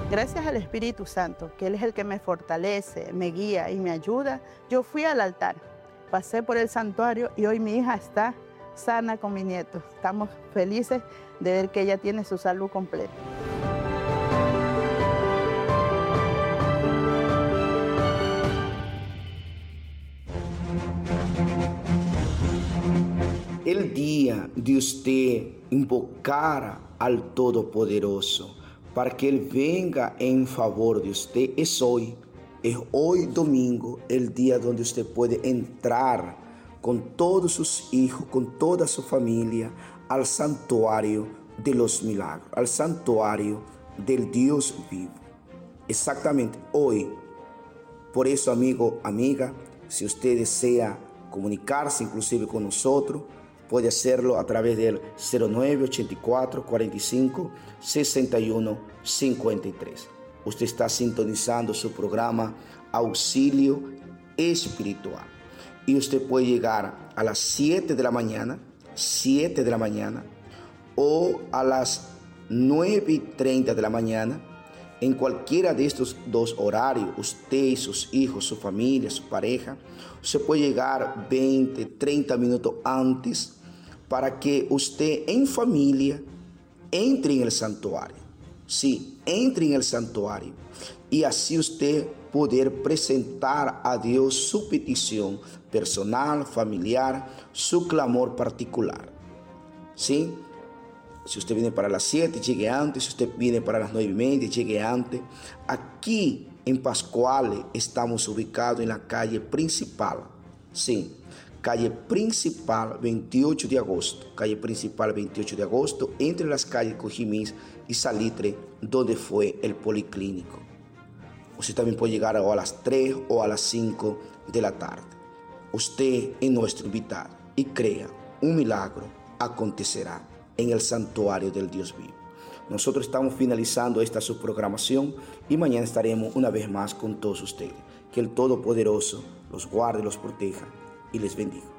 Gracias al Espíritu Santo, que Él es el que me fortalece, me guía y me ayuda, yo fui al altar, pasé por el santuario y hoy mi hija está sana con mi nieto. Estamos felices de ver que ella tiene su salud completa. El día de usted invocar al Todopoderoso para que Él venga en favor de usted es hoy. Es hoy domingo, el día donde usted puede entrar con todos sus hijos, con toda su familia, al santuario de los milagros, al santuario del Dios vivo. Exactamente hoy. Por eso, amigo, amiga, si usted desea comunicarse inclusive con nosotros, puede hacerlo a través del 0984 45 61 53. Usted está sintonizando su programa Auxilio Espiritual. Y usted puede llegar a las 7 de la mañana, o a las 9:30 de la mañana. En cualquiera de estos dos horarios, usted y sus hijos, su familia, su pareja, se puede llegar 20, 30 minutos antes para que usted en familia entre en el santuario. Sí, entre en el santuario y así usted poder presentar a Dios su petición personal, familiar, su clamor particular. ¿Sí? Si usted viene para las 7, llegue antes. Si usted viene para las 9:30, llegue antes. Aquí en Pascuales estamos ubicados en la calle principal. Sí, calle principal 28 de agosto. Calle principal 28 de agosto, entre las calles Cojimís y Salitre, donde fue el policlínico. Usted también puede llegar a las 3 o a las 5 de la tarde. Usted es nuestro invitado y crea, un milagro acontecerá en el santuario del Dios vivo. Nosotros estamos finalizando esta subprogramación y mañana estaremos una vez más con todos ustedes. Que el Todopoderoso los guarde, los proteja y les bendiga.